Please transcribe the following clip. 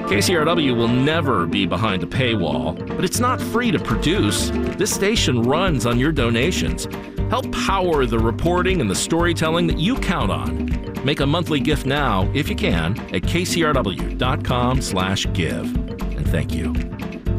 KCRW will never be behind a paywall, but it's not free to produce. This station runs on your donations. Help power the reporting and the storytelling that you count on. Make a monthly gift now, if you can, at kcrw.com/give. And thank you.